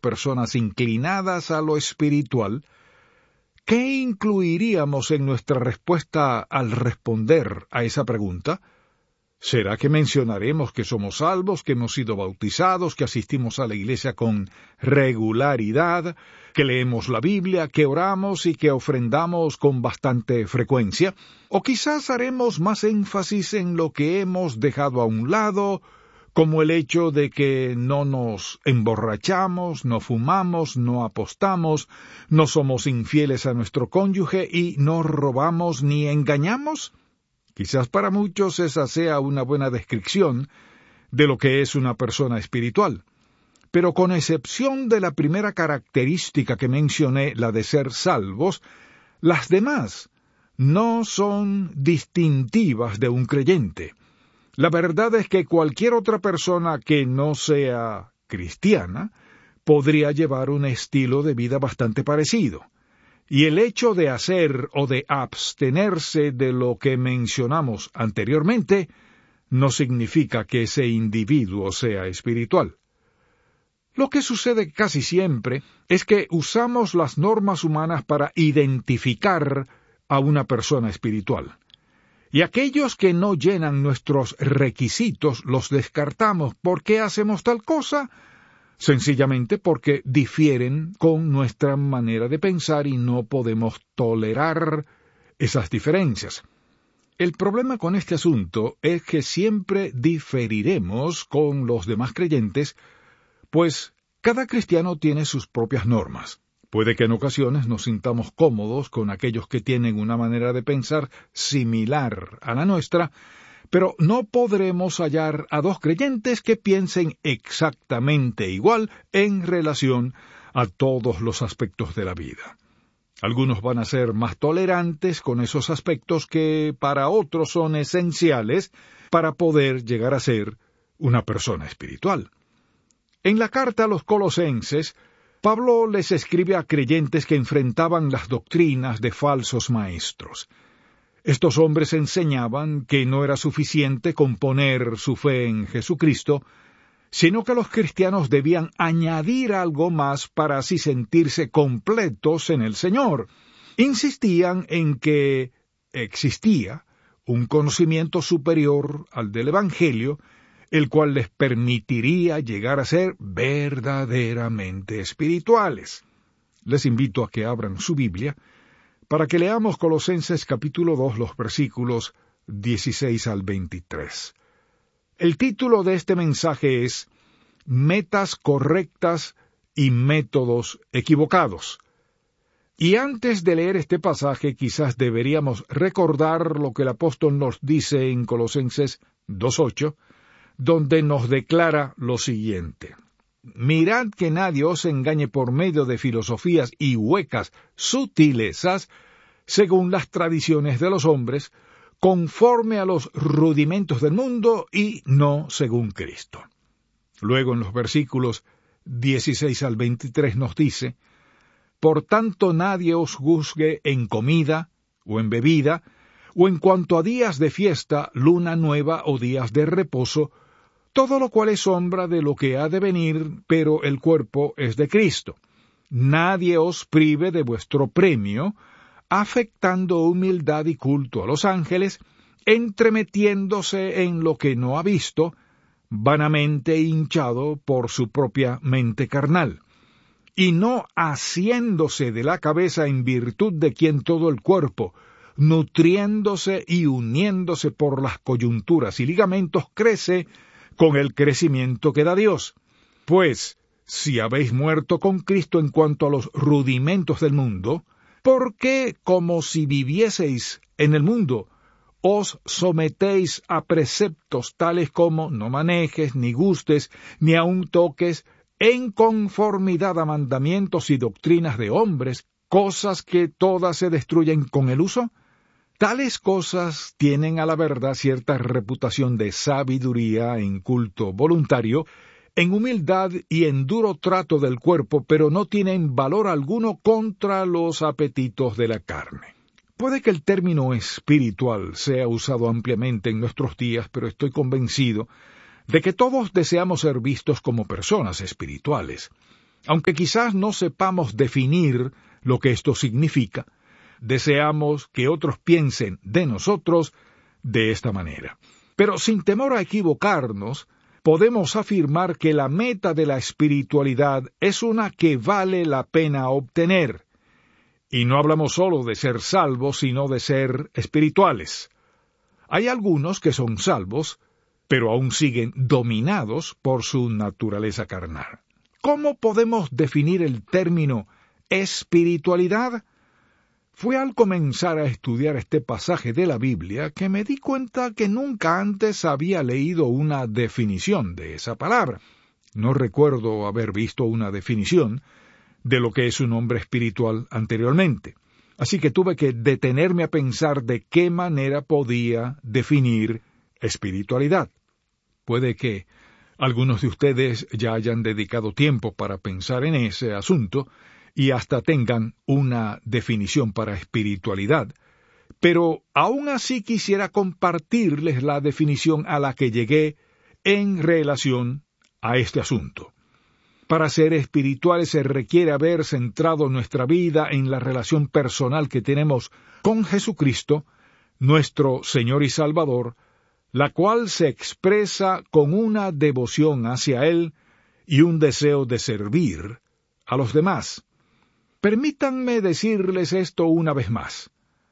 personas inclinadas a lo espiritual, ¿qué incluiríamos en nuestra respuesta al responder a esa pregunta? ¿Será que mencionaremos que somos salvos, que hemos sido bautizados, que asistimos a la iglesia con regularidad, que leemos la Biblia, que oramos y que ofrendamos con bastante frecuencia? ¿O quizás haremos más énfasis en lo que hemos dejado a un lado, como el hecho de que no nos emborrachamos, no fumamos, no apostamos, no somos infieles a nuestro cónyuge y no robamos ni engañamos? Quizás para muchos esa sea una buena descripción de lo que es una persona espiritual. Pero con excepción de la primera característica que mencioné, la de ser salvos, las demás no son distintivas de un creyente. La verdad es que cualquier otra persona que no sea cristiana podría llevar un estilo de vida bastante parecido. Y el hecho de hacer o de abstenerse de lo que mencionamos anteriormente no significa que ese individuo sea espiritual. Lo que sucede casi siempre es que usamos las normas humanas para identificar a una persona espiritual. Y aquellos que no llenan nuestros requisitos los descartamos. ¿Por qué hacemos tal cosa? Sencillamente porque difieren con nuestra manera de pensar y no podemos tolerar esas diferencias. El problema con este asunto es que siempre diferiremos con los demás creyentes, pues cada cristiano tiene sus propias normas. Puede que en ocasiones nos sintamos cómodos con aquellos que tienen una manera de pensar similar a la nuestra, pero no podremos hallar a dos creyentes que piensen exactamente igual en relación a todos los aspectos de la vida. Algunos van a ser más tolerantes con esos aspectos que para otros son esenciales para poder llegar a ser una persona espiritual. En la carta a los Colosenses, Pablo les escribe a creyentes que enfrentaban las doctrinas de falsos maestros. Estos hombres enseñaban que no era suficiente con poner su fe en Jesucristo, sino que los cristianos debían añadir algo más para así sentirse completos en el Señor. Insistían en que existía un conocimiento superior al del Evangelio, el cual les permitiría llegar a ser verdaderamente espirituales. Les invito a que abran su Biblia para que leamos Colosenses capítulo 2, los versículos 16 al 23. El título de este mensaje es Metas correctas y métodos equivocados. Y antes de leer este pasaje, quizás deberíamos recordar lo que el apóstol nos dice en Colosenses 2:8, donde nos declara lo siguiente: Mirad que nadie os engañe por medio de filosofías y huecas sutilezas, según las tradiciones de los hombres, conforme a los rudimentos del mundo y no según Cristo. Luego en los versículos 16 al 23 nos dice: Por tanto nadie os juzgue en comida o en bebida, o en cuanto a días de fiesta, luna nueva o días de reposo, todo lo cual es sombra de lo que ha de venir, pero el cuerpo es de Cristo. Nadie os prive de vuestro premio, afectando humildad y culto a los ángeles, entremetiéndose en lo que no ha visto, vanamente hinchado por su propia mente carnal, y no haciéndose de la cabeza en virtud de quien todo el cuerpo, nutriéndose y uniéndose por las coyunturas y ligamentos, crece con el crecimiento que da Dios. Pues, si habéis muerto con Cristo en cuanto a los rudimentos del mundo, ¿por qué, como si vivieseis en el mundo, os sometéis a preceptos tales como no manejes, ni gustes, ni aun toques, en conformidad a mandamientos y doctrinas de hombres, cosas que todas se destruyen con el uso? Tales cosas tienen a la verdad cierta reputación de sabiduría en culto voluntario, en humildad y en duro trato del cuerpo, pero no tienen valor alguno contra los apetitos de la carne. Puede que el término espiritual sea usado ampliamente en nuestros días, pero estoy convencido de que todos deseamos ser vistos como personas espirituales. Aunque quizás no sepamos definir lo que esto significa, deseamos que otros piensen de nosotros de esta manera. Pero sin temor a equivocarnos, podemos afirmar que la meta de la espiritualidad es una que vale la pena obtener. Y no hablamos solo de ser salvos, sino de ser espirituales. Hay algunos que son salvos, pero aún siguen dominados por su naturaleza carnal. ¿Cómo podemos definir el término espiritualidad? Fue al comenzar a estudiar este pasaje de la Biblia que me di cuenta que nunca antes había leído una definición de esa palabra. No recuerdo haber visto una definición de lo que es un hombre espiritual anteriormente. Así que tuve que detenerme a pensar de qué manera podía definir espiritualidad. Puede que algunos de ustedes ya hayan dedicado tiempo para pensar en ese asunto y hasta tengan una definición para espiritualidad, pero aún así quisiera compartirles la definición a la que llegué en relación a este asunto. Para ser espirituales se requiere haber centrado nuestra vida en la relación personal que tenemos con Jesucristo, nuestro Señor y Salvador, la cual se expresa con una devoción hacia Él y un deseo de servir a los demás. Permítanme decirles esto una vez más.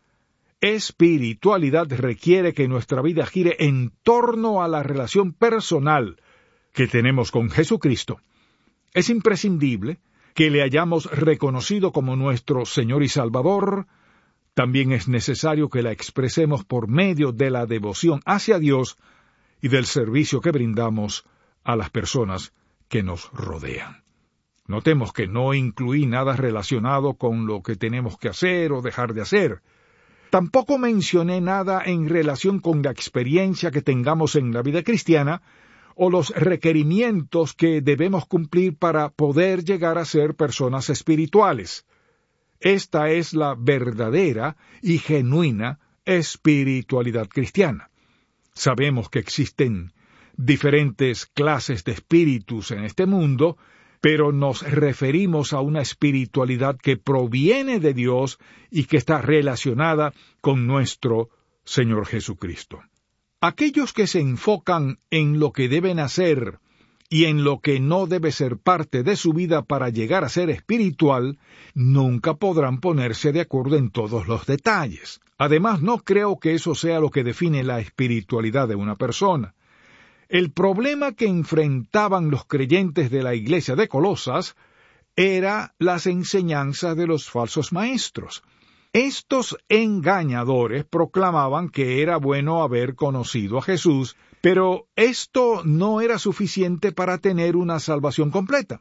Espiritualidad requiere que nuestra vida gire en torno a la relación personal que tenemos con Jesucristo. Es imprescindible que le hayamos reconocido como nuestro Señor y Salvador. También es necesario que la expresemos por medio de la devoción hacia Dios y del servicio que brindamos a las personas que nos rodean. Notemos que no incluí nada relacionado con lo que tenemos que hacer o dejar de hacer. Tampoco mencioné nada en relación con la experiencia que tengamos en la vida cristiana o los requerimientos que debemos cumplir para poder llegar a ser personas espirituales. Esta es la verdadera y genuina espiritualidad cristiana. Sabemos que existen diferentes clases de espíritus en este mundo, pero nos referimos a una espiritualidad que proviene de Dios y que está relacionada con nuestro Señor Jesucristo. Aquellos que se enfocan en lo que deben hacer y en lo que no debe ser parte de su vida para llegar a ser espiritual, nunca podrán ponerse de acuerdo en todos los detalles. Además, no creo que eso sea lo que define la espiritualidad de una persona. El problema que enfrentaban los creyentes de la iglesia de Colosas era las enseñanzas de los falsos maestros. Estos engañadores proclamaban que era bueno haber conocido a Jesús, pero esto no era suficiente para tener una salvación completa.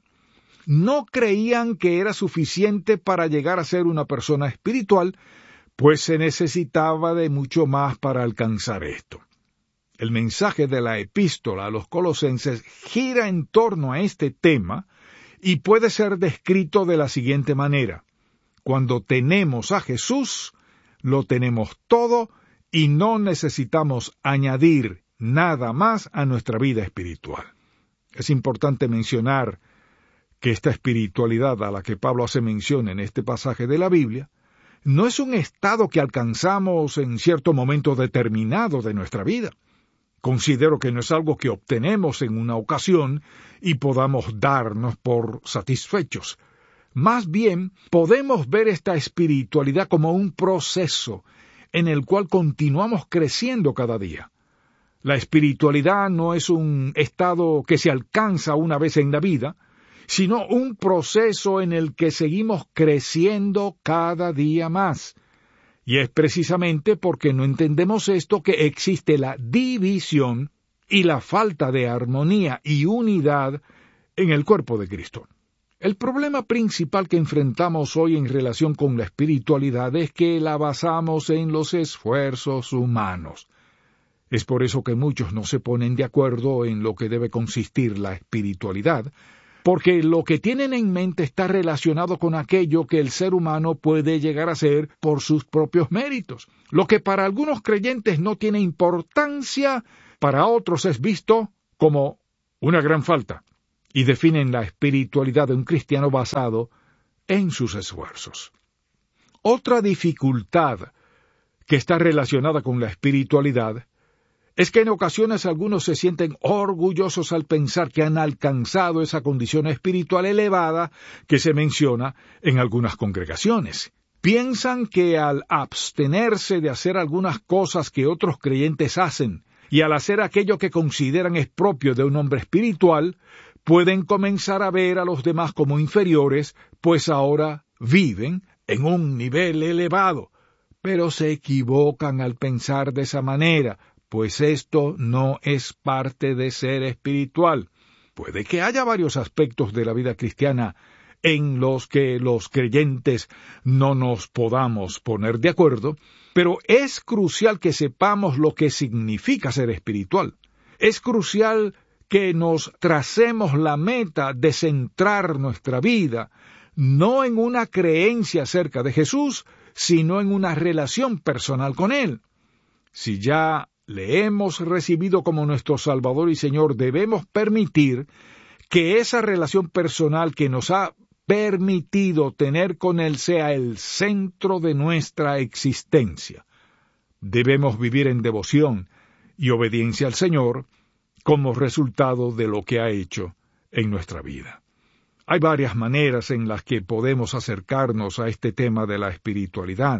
No creían que era suficiente para llegar a ser una persona espiritual, pues se necesitaba de mucho más para alcanzar esto. El mensaje de la epístola a los colosenses gira en torno a este tema y puede ser descrito de la siguiente manera. Cuando tenemos a Jesús, lo tenemos todo y no necesitamos añadir nada más a nuestra vida espiritual. Es importante mencionar que esta espiritualidad a la que Pablo hace mención en este pasaje de la Biblia no es un estado que alcanzamos en cierto momento determinado de nuestra vida. Considero que no es algo que obtenemos en una ocasión y podamos darnos por satisfechos. Más bien, podemos ver esta espiritualidad como un proceso en el cual continuamos creciendo cada día. La espiritualidad no es un estado que se alcanza una vez en la vida, sino un proceso en el que seguimos creciendo cada día más. Y es precisamente porque no entendemos esto que existe la división y la falta de armonía y unidad en el cuerpo de Cristo. El problema principal que enfrentamos hoy en relación con la espiritualidad es que la basamos en los esfuerzos humanos. Es por eso que muchos no se ponen de acuerdo en lo que debe consistir la espiritualidad, porque lo que tienen en mente está relacionado con aquello que el ser humano puede llegar a ser por sus propios méritos. Lo que para algunos creyentes no tiene importancia, para otros es visto como una gran falta. y definen la espiritualidad de un cristiano basado en sus esfuerzos. Otra dificultad que está relacionada con la espiritualidad es que en ocasiones algunos se sienten orgullosos al pensar que han alcanzado esa condición espiritual elevada que se menciona en algunas congregaciones. Piensan que al abstenerse de hacer algunas cosas que otros creyentes hacen y al hacer aquello que consideran es propio de un hombre espiritual, pueden comenzar a ver a los demás como inferiores, pues ahora viven en un nivel elevado. Pero se equivocan al pensar de esa manera, pues esto no es parte de ser espiritual. Puede que haya varios aspectos de la vida cristiana en los que los creyentes no nos podamos poner de acuerdo, pero es crucial que sepamos lo que significa ser espiritual. Es crucial que nos tracemos la meta de centrar nuestra vida no en una creencia acerca de Jesús, sino en una relación personal con Él. Si ya le hemos recibido como nuestro Salvador y Señor, debemos permitir que esa relación personal que nos ha permitido tener con Él sea el centro de nuestra existencia. Debemos vivir en devoción y obediencia al Señor como resultado de lo que ha hecho en nuestra vida. Hay varias maneras en las que podemos acercarnos a este tema de la espiritualidad.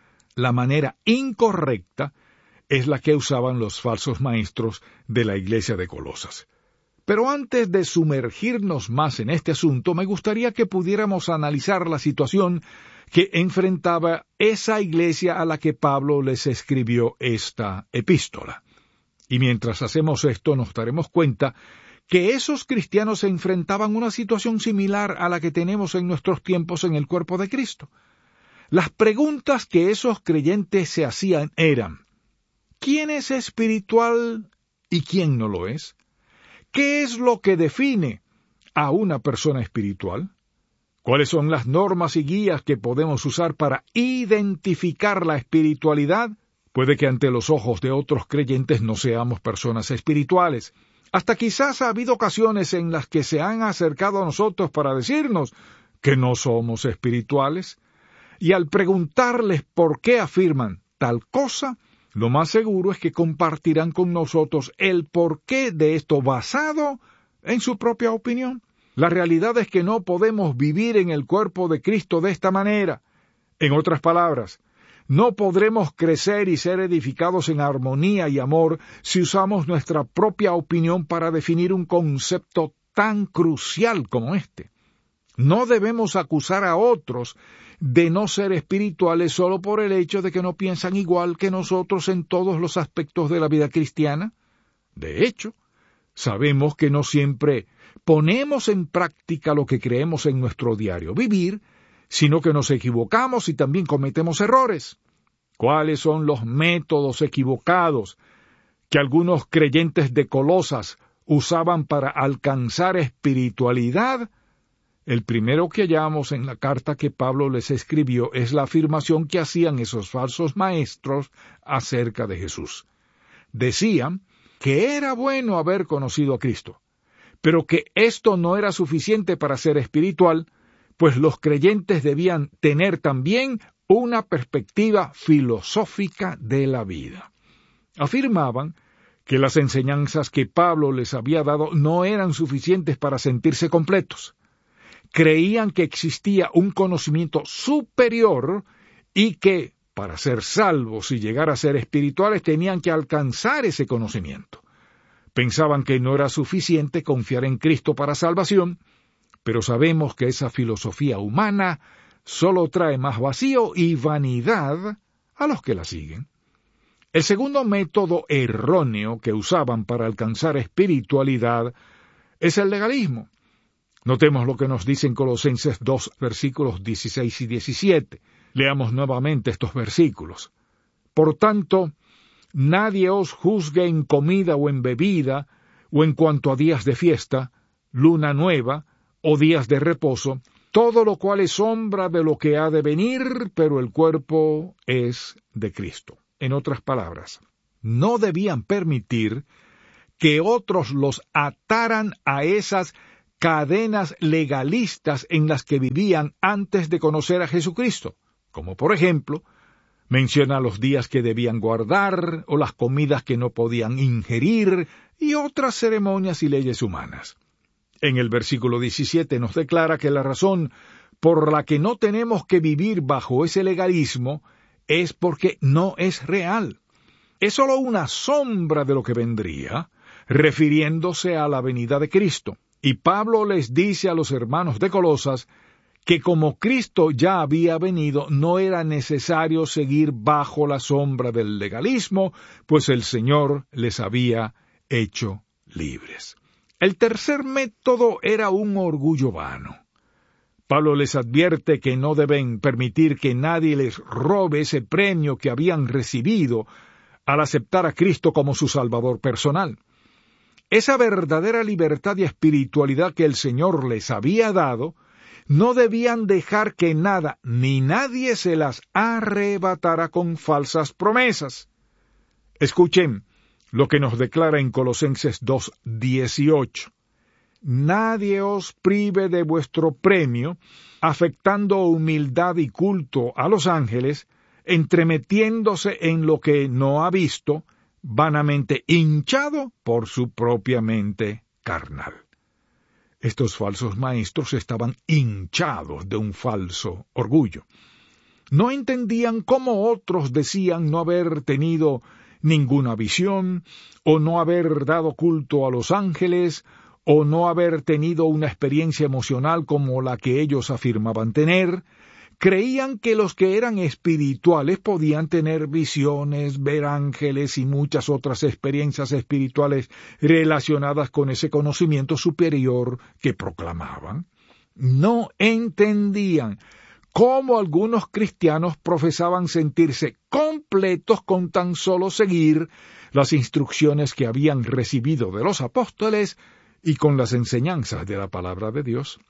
La manera incorrecta es la que usaban los falsos maestros de la iglesia de Colosas. Pero antes de sumergirnos más en este asunto, me gustaría que pudiéramos analizar la situación que enfrentaba esa iglesia a la que Pablo les escribió esta epístola. Y mientras hacemos esto, nos daremos cuenta que esos cristianos se enfrentaban a una situación similar a la que tenemos en nuestros tiempos en el cuerpo de Cristo. Las preguntas que esos creyentes se hacían eran: ¿quién es espiritual y quién no lo es? ¿Qué es lo que define a una persona espiritual? ¿Cuáles son las normas y guías que podemos usar para identificar la espiritualidad? Puede que ante los ojos de otros creyentes no seamos personas espirituales. Hasta quizás ha habido ocasiones en las que se han acercado a nosotros para decirnos que no somos espirituales, y al preguntarles por qué afirman tal cosa, lo más seguro es que compartirán con nosotros el porqué de esto basado en su propia opinión. La realidad es que no podemos vivir en el cuerpo de Cristo de esta manera. En otras palabras, no podremos crecer y ser edificados en armonía y amor si usamos nuestra propia opinión para definir un concepto tan crucial como este. No debemos acusar a otros de no ser espirituales solo por el hecho de que no piensan igual que nosotros en todos los aspectos de la vida cristiana. De hecho, sabemos que no siempre ponemos en práctica lo que creemos en nuestro diario vivir, sino que nos equivocamos y también cometemos errores. ¿Cuáles son los métodos equivocados que algunos creyentes de Colosas usaban para alcanzar espiritualidad? El primero que hallamos en la carta que Pablo les escribió es la afirmación que hacían esos falsos maestros acerca de Jesús. Decían que era bueno haber conocido a Cristo, pero que esto no era suficiente para ser espiritual, pues los creyentes debían tener también una perspectiva filosófica de la vida. Afirmaban que las enseñanzas que Pablo les había dado no eran suficientes para sentirse completos. Creían que existía un conocimiento superior y que, para ser salvos y llegar a ser espirituales, tenían que alcanzar ese conocimiento. Pensaban que no era suficiente confiar en Cristo para salvación, pero sabemos que esa filosofía humana solo trae más vacío y vanidad a los que la siguen. El segundo método erróneo que usaban para alcanzar espiritualidad es el legalismo. Notemos lo que nos dice en Colosenses 2, versículos 16 y 17. Leamos nuevamente estos versículos. Por tanto, nadie os juzgue en comida o en bebida, o en cuanto a días de fiesta, luna nueva, o días de reposo, todo lo cual es sombra de lo que ha de venir, pero el cuerpo es de Cristo. En otras palabras, no debían permitir que otros los ataran a esas cadenas legalistas en las que vivían antes de conocer a Jesucristo, como por ejemplo, menciona los días que debían guardar o las comidas que no podían ingerir y otras ceremonias y leyes humanas. En el versículo 17 nos declara que la razón por la que no tenemos que vivir bajo ese legalismo es porque no es real. Es sólo una sombra de lo que vendría, refiriéndose a la venida de Cristo. Y Pablo les dice a los hermanos de Colosas que como Cristo ya había venido, no era necesario seguir bajo la sombra del legalismo, pues el Señor les había hecho libres. El tercer método era un orgullo vano. Pablo les advierte que no deben permitir que nadie les robe ese premio que habían recibido al aceptar a Cristo como su Salvador personal. Esa verdadera libertad y espiritualidad que el Señor les había dado, no debían dejar que nada ni nadie se las arrebatara con falsas promesas. Escuchen lo que nos declara en Colosenses 2:18. Nadie os prive de vuestro premio, afectando humildad y culto a los ángeles, entremetiéndose en lo que no ha visto, vanamente hinchado por su propia mente carnal. Estos falsos maestros estaban hinchados de un falso orgullo. No entendían cómo otros decían no haber tenido ninguna visión, o no haber dado culto a los ángeles, o no haber tenido una experiencia emocional como la que ellos afirmaban tener. Creían que los que eran espirituales podían tener visiones, ver ángeles y muchas otras experiencias espirituales relacionadas con ese conocimiento superior que proclamaban. No entendían cómo algunos cristianos profesaban sentirse completos con tan solo seguir las instrucciones que habían recibido de los apóstoles y con las enseñanzas de la palabra de Dios.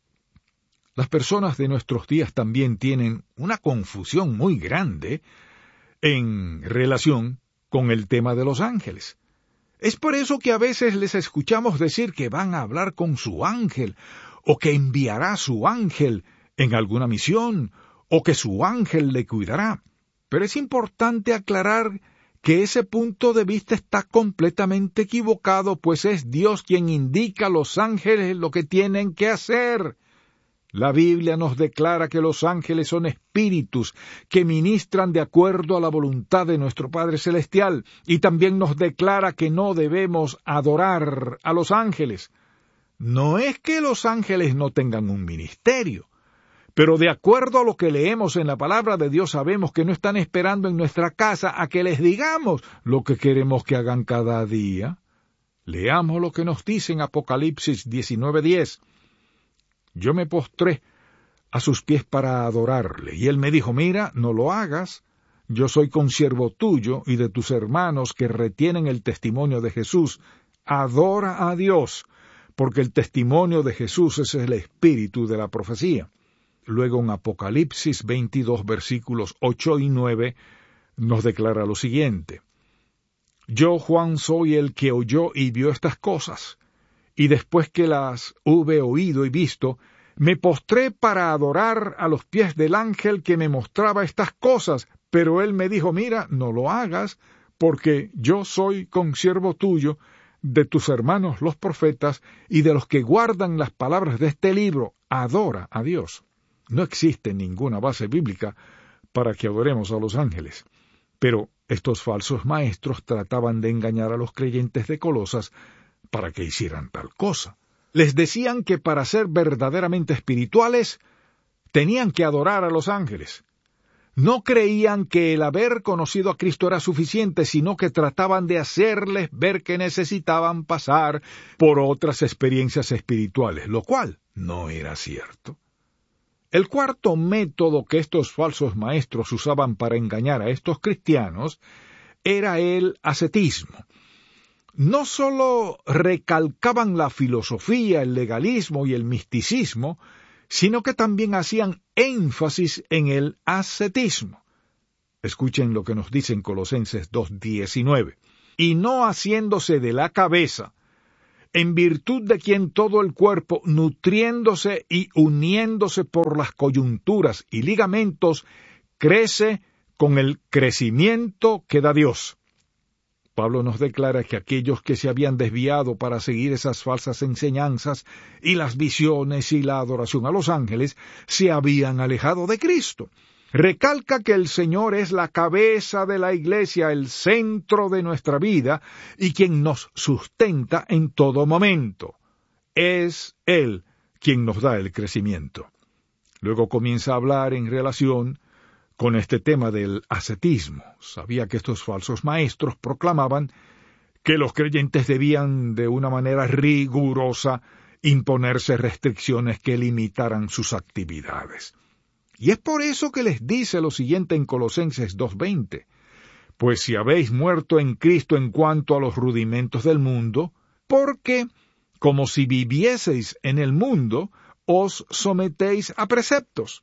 Las personas de nuestros días también tienen una confusión muy grande en relación con el tema de los ángeles. Es por eso que a veces les escuchamos decir que van a hablar con su ángel, o que enviará su ángel en alguna misión, o que su ángel le cuidará. Pero es importante aclarar que ese punto de vista está completamente equivocado, pues es Dios quien indica a los ángeles lo que tienen que hacer. La Biblia nos declara que los ángeles son espíritus que ministran de acuerdo a la voluntad de nuestro Padre Celestial, y también nos declara que no debemos adorar a los ángeles. No es que los ángeles no tengan un ministerio, pero de acuerdo a lo que leemos en la palabra de Dios sabemos que no están esperando en nuestra casa a que les digamos lo que queremos que hagan cada día. Leamos lo que nos dice en Apocalipsis 19:10. Yo me postré a sus pies para adorarle, y él me dijo, mira, no lo hagas, yo soy consiervo tuyo y de tus hermanos que retienen el testimonio de Jesús. Adora a Dios, porque el testimonio de Jesús es el espíritu de la profecía. Luego en Apocalipsis 22, versículos 8 y 9, nos declara lo siguiente. Yo, Juan, soy el que oyó y vio estas cosas, y después que las hube oído y visto, me postré para adorar a los pies del ángel que me mostraba estas cosas, pero él me dijo, mira, no lo hagas, porque yo soy consiervo tuyo, de tus hermanos los profetas, y de los que guardan las palabras de este libro. Adora a Dios. No existe ninguna base bíblica para que adoremos a los ángeles. Pero estos falsos maestros trataban de engañar a los creyentes de Colosas para que hicieran tal cosa. Les decían que para ser verdaderamente espirituales tenían que adorar a los ángeles. No creían que el haber conocido a Cristo era suficiente, sino que trataban de hacerles ver que necesitaban pasar por otras experiencias espirituales, lo cual no era cierto. El cuarto método que estos falsos maestros usaban para engañar a estos cristianos era el ascetismo. No sólo recalcaban la filosofía, el legalismo y el misticismo, sino que también hacían énfasis en el ascetismo. Escuchen lo que nos dice en Colosenses 2:19. Y no haciéndose de la cabeza, en virtud de quien todo el cuerpo, nutriéndose y uniéndose por las coyunturas y ligamentos, crece con el crecimiento que da Dios. Pablo nos declara que aquellos que se habían desviado para seguir esas falsas enseñanzas y las visiones y la adoración a los ángeles se habían alejado de Cristo. Recalca que el Señor es la cabeza de la Iglesia, el centro de nuestra vida y quien nos sustenta en todo momento. Es Él quien nos da el crecimiento. Luego comienza a hablar en relación con este tema del ascetismo. Sabía que estos falsos maestros proclamaban que los creyentes debían de una manera rigurosa imponerse restricciones que limitaran sus actividades. Y es por eso que les dice lo siguiente en Colosenses 2:20. Pues si habéis muerto en Cristo en cuanto a los rudimentos del mundo, porque, como si vivieseis en el mundo, os sometéis a preceptos.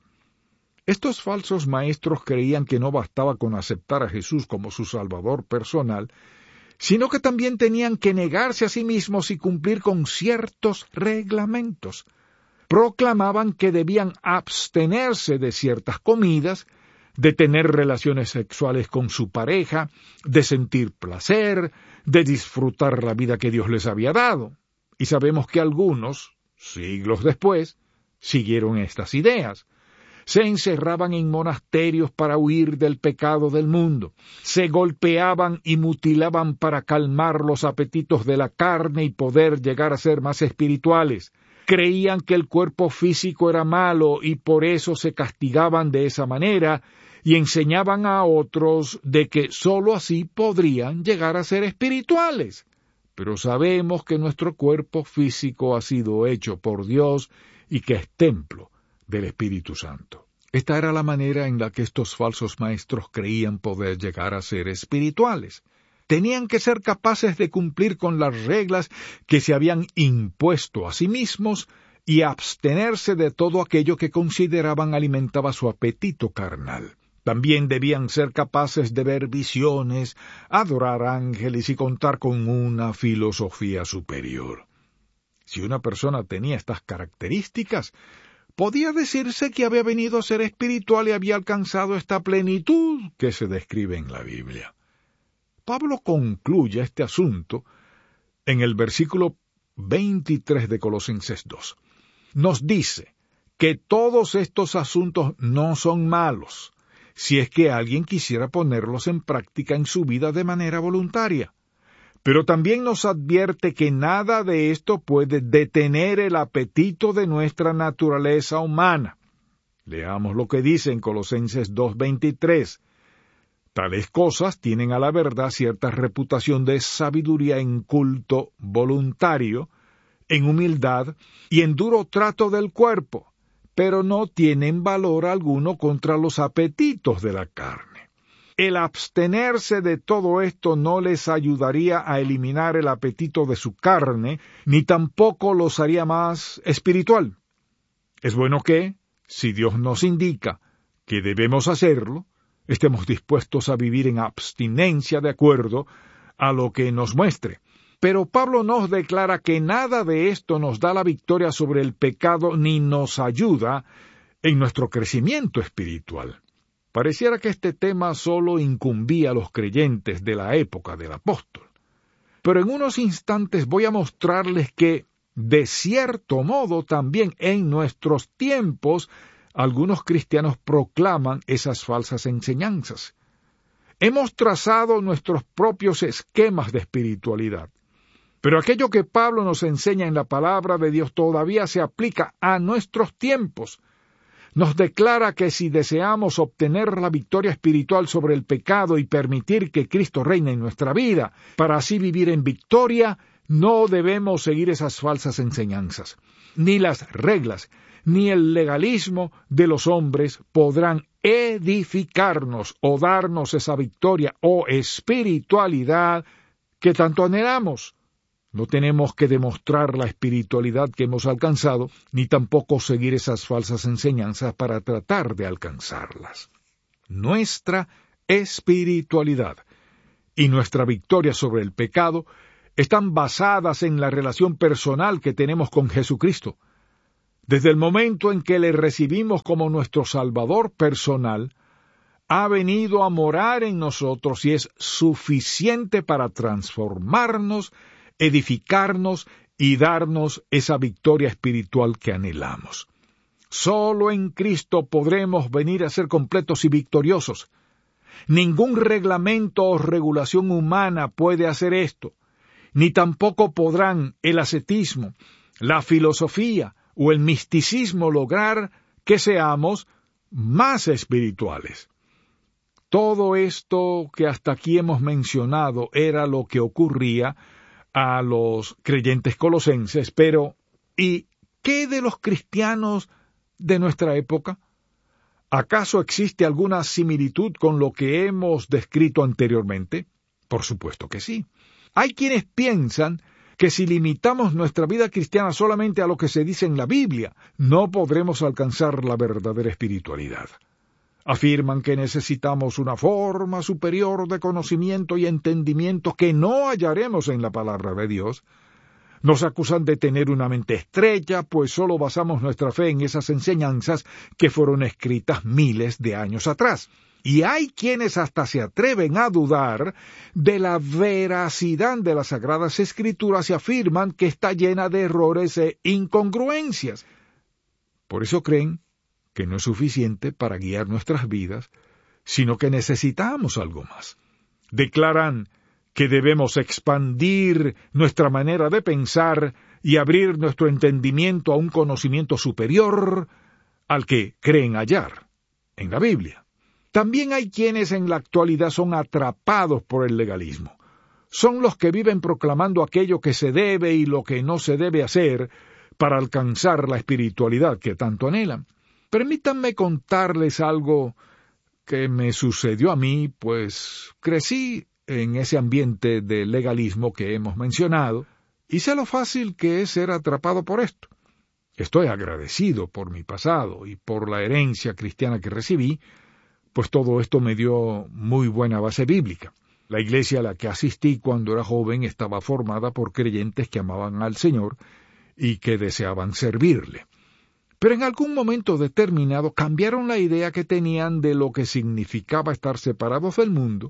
Estos falsos maestros creían que no bastaba con aceptar a Jesús como su Salvador personal, sino que también tenían que negarse a sí mismos y cumplir con ciertos reglamentos. Proclamaban que debían abstenerse de ciertas comidas, de tener relaciones sexuales con su pareja, de sentir placer, de disfrutar la vida que Dios les había dado. Y sabemos que algunos, siglos después, siguieron estas ideas. Se encerraban en monasterios para huir del pecado del mundo, se golpeaban y mutilaban para calmar los apetitos de la carne y poder llegar a ser más espirituales. Creían que el cuerpo físico era malo y por eso se castigaban de esa manera y enseñaban a otros de que sólo así podrían llegar a ser espirituales. Pero sabemos que nuestro cuerpo físico ha sido hecho por Dios y que es templo del Espíritu Santo. Esta era la manera en la que estos falsos maestros creían poder llegar a ser espirituales. Tenían que ser capaces de cumplir con las reglas que se habían impuesto a sí mismos y abstenerse de todo aquello que consideraban alimentaba su apetito carnal. También debían ser capaces de ver visiones, adorar ángeles y contar con una filosofía superior. Si una persona tenía estas características, podía decirse que había venido a ser espiritual y había alcanzado esta plenitud que se describe en la Biblia. Pablo concluye este asunto en el versículo 23 de Colosenses 2. Nos dice que todos estos asuntos no son malos, si es que alguien quisiera ponerlos en práctica en su vida de manera voluntaria. Pero también nos advierte que nada de esto puede detener el apetito de nuestra naturaleza humana. Leamos lo que dice en Colosenses 2:23. Tales cosas tienen a la verdad cierta reputación de sabiduría en culto voluntario, en humildad y en duro trato del cuerpo, pero no tienen valor alguno contra los apetitos de la carne. El abstenerse de todo esto no les ayudaría a eliminar el apetito de su carne, ni tampoco los haría más espiritual. Es bueno que, si Dios nos indica que debemos hacerlo, estemos dispuestos a vivir en abstinencia de acuerdo a lo que nos muestre. Pero Pablo nos declara que nada de esto nos da la victoria sobre el pecado ni nos ayuda en nuestro crecimiento espiritual. Pareciera que este tema solo incumbía a los creyentes de la época del apóstol. Pero en unos instantes voy a mostrarles que, de cierto modo, también en nuestros tiempos, algunos cristianos proclaman esas falsas enseñanzas. Hemos trazado nuestros propios esquemas de espiritualidad, pero aquello que Pablo nos enseña en la palabra de Dios todavía se aplica a nuestros tiempos. Nos declara que si deseamos obtener la victoria espiritual sobre el pecado y permitir que Cristo reine en nuestra vida, para así vivir en victoria, no debemos seguir esas falsas enseñanzas. Ni las reglas, ni el legalismo de los hombres podrán edificarnos o darnos esa victoria o espiritualidad que tanto anhelamos. No tenemos que demostrar la espiritualidad que hemos alcanzado, ni tampoco seguir esas falsas enseñanzas para tratar de alcanzarlas. Nuestra espiritualidad y nuestra victoria sobre el pecado están basadas en la relación personal que tenemos con Jesucristo. Desde el momento en que le recibimos como nuestro Salvador personal, ha venido a morar en nosotros y es suficiente para transformarnos, edificarnos y darnos esa victoria espiritual que anhelamos. Solo en Cristo podremos venir a ser completos y victoriosos. Ningún reglamento o regulación humana puede hacer esto, ni tampoco podrán el ascetismo, la filosofía o el misticismo lograr que seamos más espirituales. Todo esto que hasta aquí hemos mencionado era lo que ocurría a los creyentes colosenses, pero ¿y qué de los cristianos de nuestra época? ¿Acaso existe alguna similitud con lo que hemos descrito anteriormente? Por supuesto que sí. Hay quienes piensan que si limitamos nuestra vida cristiana solamente a lo que se dice en la Biblia, no podremos alcanzar la verdadera espiritualidad. Afirman que necesitamos una forma superior de conocimiento y entendimiento que no hallaremos en la palabra de Dios. Nos acusan de tener una mente estrecha, pues solo basamos nuestra fe en esas enseñanzas que fueron escritas miles de años atrás. Y hay quienes hasta se atreven a dudar de la veracidad de las Sagradas Escrituras y afirman que está llena de errores e incongruencias. Por eso creen que no es suficiente para guiar nuestras vidas, sino que necesitamos algo más. Declaran que debemos expandir nuestra manera de pensar y abrir nuestro entendimiento a un conocimiento superior al que creen hallar en la Biblia. También hay quienes en la actualidad son atrapados por el legalismo. Son los que viven proclamando aquello que se debe y lo que no se debe hacer para alcanzar la espiritualidad que tanto anhelan. Permítanme contarles algo que me sucedió a mí, pues crecí en ese ambiente de legalismo que hemos mencionado, y sé lo fácil que es ser atrapado por esto. Estoy agradecido por mi pasado y por la herencia cristiana que recibí, pues todo esto me dio muy buena base bíblica. La iglesia a la que asistí cuando era joven estaba formada por creyentes que amaban al Señor y que deseaban servirle. Pero en algún momento determinado cambiaron la idea que tenían de lo que significaba estar separados del mundo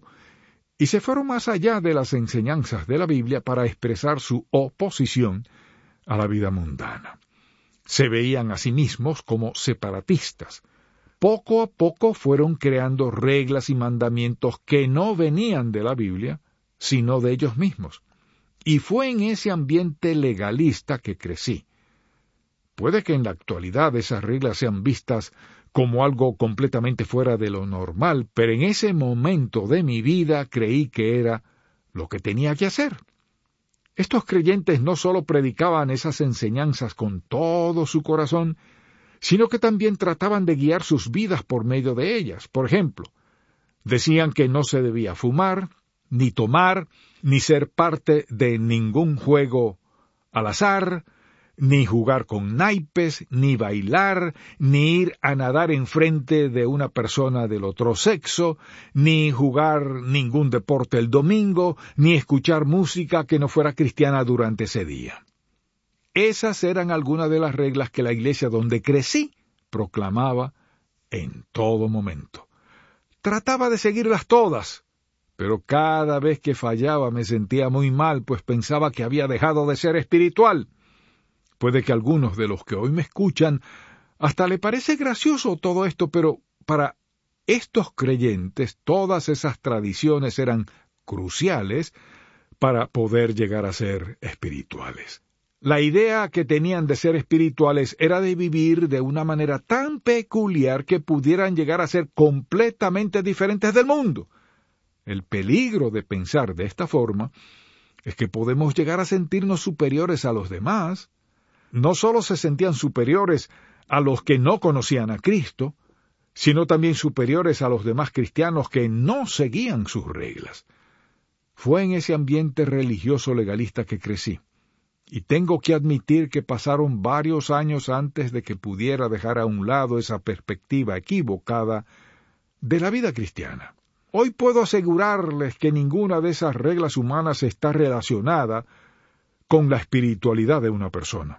y se fueron más allá de las enseñanzas de la Biblia para expresar su oposición a la vida mundana. Se veían a sí mismos como separatistas. Poco a poco fueron creando reglas y mandamientos que no venían de la Biblia, sino de ellos mismos. Y fue en ese ambiente legalista que crecí. Puede que en la actualidad esas reglas sean vistas como algo completamente fuera de lo normal, pero en ese momento de mi vida creí que era lo que tenía que hacer. Estos creyentes no solo predicaban esas enseñanzas con todo su corazón, sino que también trataban de guiar sus vidas por medio de ellas. Por ejemplo, decían que no se debía fumar, ni tomar, ni ser parte de ningún juego al azar, ni jugar con naipes, ni bailar, ni ir a nadar enfrente de una persona del otro sexo, ni jugar ningún deporte el domingo, ni escuchar música que no fuera cristiana durante ese día. Esas eran algunas de las reglas que la iglesia donde crecí proclamaba en todo momento. Trataba de seguirlas todas, pero cada vez que fallaba me sentía muy mal, pues pensaba que había dejado de ser espiritual. Puede que a algunos de los que hoy me escuchan hasta le parece gracioso todo esto, pero para estos creyentes todas esas tradiciones eran cruciales para poder llegar a ser espirituales. La idea que tenían de ser espirituales era de vivir de una manera tan peculiar que pudieran llegar a ser completamente diferentes del mundo. El peligro de pensar de esta forma es que podemos llegar a sentirnos superiores a los demás. No solo se sentían superiores a los que no conocían a Cristo, sino también superiores a los demás cristianos que no seguían sus reglas. Fue en ese ambiente religioso legalista que crecí, y tengo que admitir que pasaron varios años antes de que pudiera dejar a un lado esa perspectiva equivocada de la vida cristiana. Hoy puedo asegurarles que ninguna de esas reglas humanas está relacionada con la espiritualidad de una persona.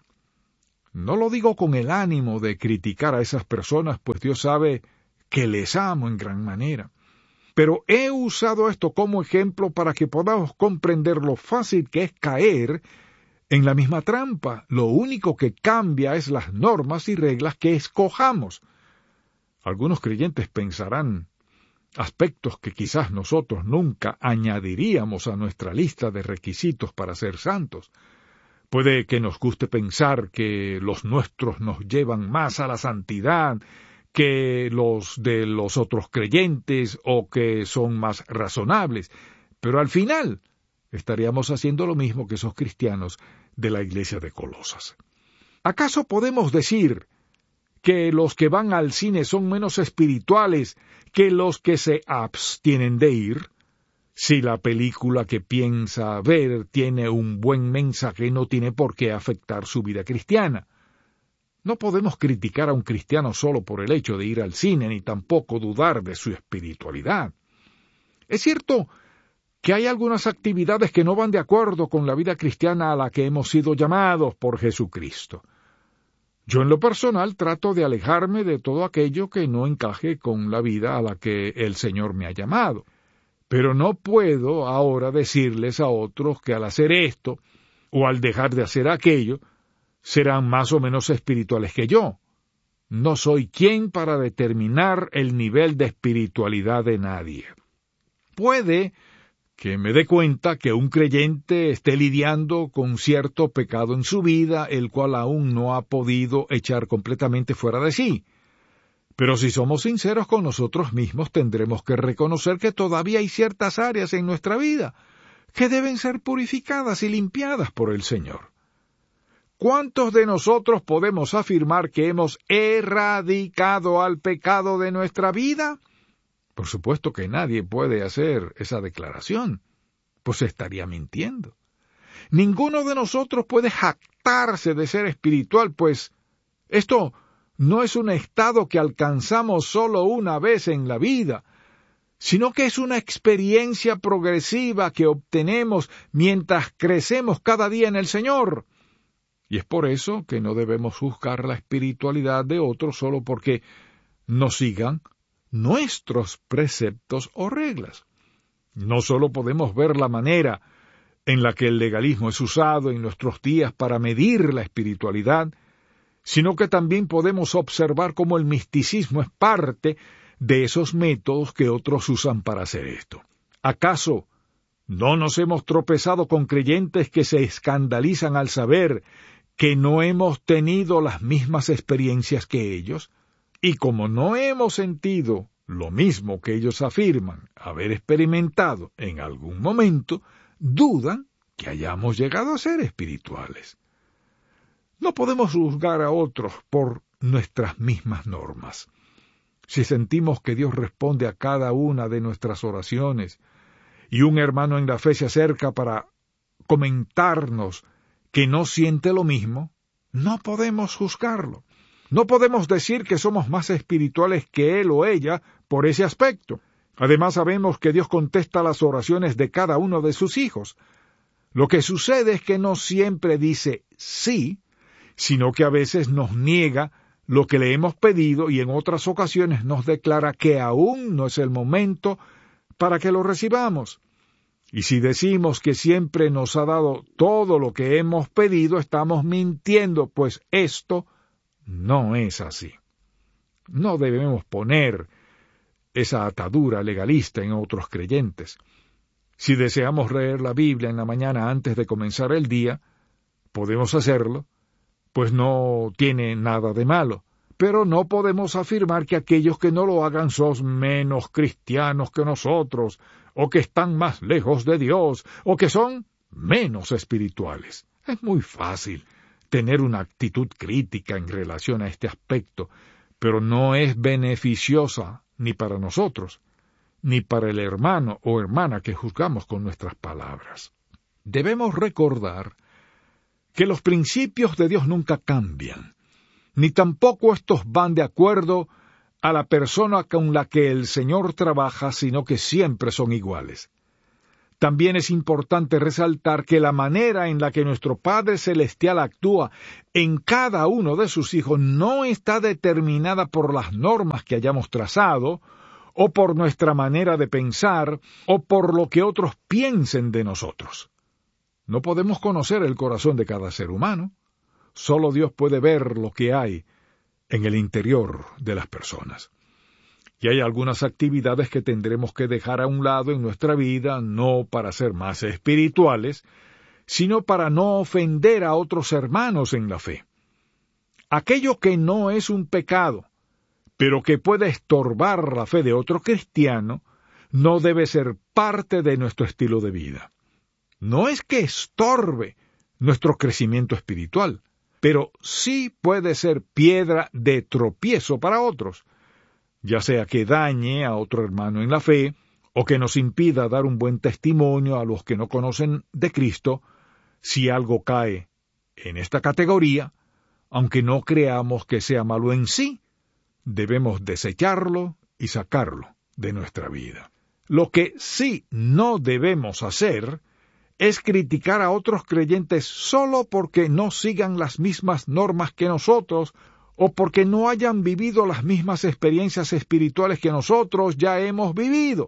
No lo digo con el ánimo de criticar a esas personas, pues Dios sabe que les amo en gran manera. Pero he usado esto como ejemplo para que podamos comprender lo fácil que es caer en la misma trampa. Lo único que cambia es las normas y reglas que escojamos. Algunos creyentes pensarán aspectos que quizás nosotros nunca añadiríamos a nuestra lista de requisitos para ser santos. Puede que nos guste pensar que los nuestros nos llevan más a la santidad que los de los otros creyentes o que son más razonables, pero al final estaríamos haciendo lo mismo que esos cristianos de la iglesia de Colosas. ¿Acaso podemos decir que los que van al cine son menos espirituales que los que se abstienen de ir? Si la película que piensa ver tiene un buen mensaje, no tiene por qué afectar su vida cristiana. No podemos criticar a un cristiano solo por el hecho de ir al cine, ni tampoco dudar de su espiritualidad. Es cierto que hay algunas actividades que no van de acuerdo con la vida cristiana a la que hemos sido llamados por Jesucristo. Yo en lo personal trato de alejarme de todo aquello que no encaje con la vida a la que el Señor me ha llamado. Pero no puedo ahora decirles a otros que al hacer esto o al dejar de hacer aquello, serán más o menos espirituales que yo. No soy quien para determinar el nivel de espiritualidad de nadie. Puede que me dé cuenta que un creyente esté lidiando con cierto pecado en su vida, el cual aún no ha podido echar completamente fuera de sí. Pero si somos sinceros con nosotros mismos, tendremos que reconocer que todavía hay ciertas áreas en nuestra vida que deben ser purificadas y limpiadas por el Señor. ¿Cuántos de nosotros podemos afirmar que hemos erradicado al pecado de nuestra vida? Por supuesto que nadie puede hacer esa declaración, pues estaría mintiendo. Ninguno de nosotros puede jactarse de ser espiritual, pues esto no es un estado que alcanzamos solo una vez en la vida, sino que es una experiencia progresiva que obtenemos mientras crecemos cada día en el Señor. Y es por eso que no debemos juzgar la espiritualidad de otros solo porque no sigan nuestros preceptos o reglas. No solo podemos ver la manera en la que el legalismo es usado en nuestros días para medir la espiritualidad, sino que también podemos observar cómo el misticismo es parte de esos métodos que otros usan para hacer esto. ¿Acaso no nos hemos tropezado con creyentes que se escandalizan al saber que no hemos tenido las mismas experiencias que ellos? Y como no hemos sentido lo mismo que ellos afirman haber experimentado en algún momento, dudan que hayamos llegado a ser espirituales. No podemos juzgar a otros por nuestras mismas normas. Si sentimos que Dios responde a cada una de nuestras oraciones y un hermano en la fe se acerca para comentarnos que no siente lo mismo, no podemos juzgarlo. No podemos decir que somos más espirituales que él o ella por ese aspecto. Además, sabemos que Dios contesta las oraciones de cada uno de sus hijos. Lo que sucede es que no siempre dice sí, sino que a veces nos niega lo que le hemos pedido y en otras ocasiones nos declara que aún no es el momento para que lo recibamos. Y si decimos que siempre nos ha dado todo lo que hemos pedido, estamos mintiendo, pues esto no es así. No debemos poner esa atadura legalista en otros creyentes. Si deseamos leer la Biblia en la mañana antes de comenzar el día, podemos hacerlo, pues no tiene nada de malo. Pero no podemos afirmar que aquellos que no lo hagan son menos cristianos que nosotros, o que están más lejos de Dios, o que son menos espirituales. Es muy fácil tener una actitud crítica en relación a este aspecto, pero no es beneficiosa ni para nosotros, ni para el hermano o hermana que juzgamos con nuestras palabras. Debemos recordar que los principios de Dios nunca cambian, ni tampoco estos van de acuerdo a la persona con la que el Señor trabaja, sino que siempre son iguales. También es importante resaltar que la manera en la que nuestro Padre Celestial actúa en cada uno de sus hijos no está determinada por las normas que hayamos trazado, o por nuestra manera de pensar, o por lo que otros piensen de nosotros. No podemos conocer el corazón de cada ser humano. Solo Dios puede ver lo que hay en el interior de las personas. Y hay algunas actividades que tendremos que dejar a un lado en nuestra vida, no para ser más espirituales, sino para no ofender a otros hermanos en la fe. Aquello que no es un pecado, pero que puede estorbar la fe de otro cristiano, no debe ser parte de nuestro estilo de vida. No es que estorbe nuestro crecimiento espiritual, pero sí puede ser piedra de tropiezo para otros, ya sea que dañe a otro hermano en la fe, o que nos impida dar un buen testimonio a los que no conocen de Cristo. Si algo cae en esta categoría, aunque no creamos que sea malo en sí, debemos desecharlo y sacarlo de nuestra vida. Lo que sí no debemos hacer es criticar a otros creyentes solo porque no sigan las mismas normas que nosotros, o porque no hayan vivido las mismas experiencias espirituales que nosotros ya hemos vivido.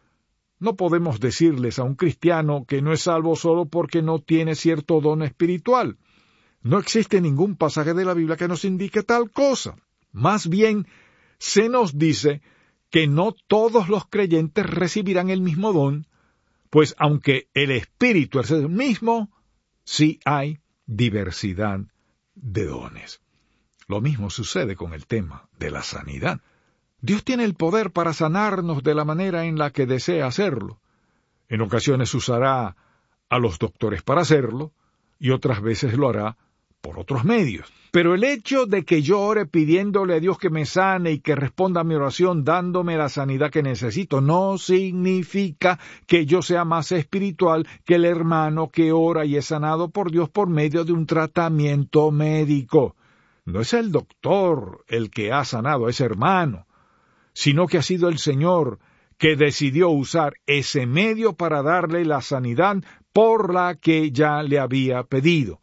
No podemos decirles a un cristiano que no es salvo solo porque no tiene cierto don espiritual. No existe ningún pasaje de la Biblia que nos indique tal cosa. Más bien, se nos dice que no todos los creyentes recibirán el mismo don, pues aunque el Espíritu es el mismo, sí hay diversidad de dones. Lo mismo sucede con el tema de la sanidad. Dios tiene el poder para sanarnos de la manera en la que desea hacerlo. En ocasiones usará a los doctores para hacerlo, y otras veces lo hará por otros medios. Pero el hecho de que yo ore pidiéndole a Dios que me sane y que responda a mi oración dándome la sanidad que necesito, no significa que yo sea más espiritual que el hermano que ora y es sanado por Dios por medio de un tratamiento médico. No es el doctor el que ha sanado a ese hermano, sino que ha sido el Señor que decidió usar ese medio para darle la sanidad por la que ya le había pedido.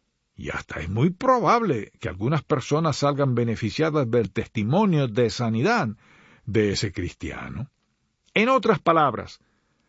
Y hasta es muy probable que algunas personas salgan beneficiadas del testimonio de sanidad de ese cristiano. En otras palabras,